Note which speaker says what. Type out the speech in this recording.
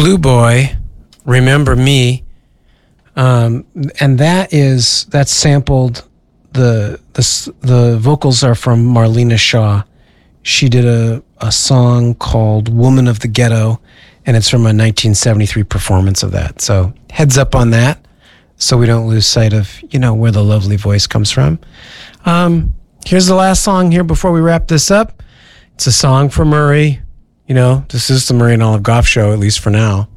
Speaker 1: Blue Boy, Remember Me. And that's sampled. The vocals are from Marlena Shaw. She did a song called Woman of the Ghetto, and it's from a 1973 performance of that. So heads up on that, so we don't lose sight of, where the lovely voice comes from. Here's the last song here before we wrap this up. It's a song for Murray. This is the Murray and Olive Goff show, at least for now.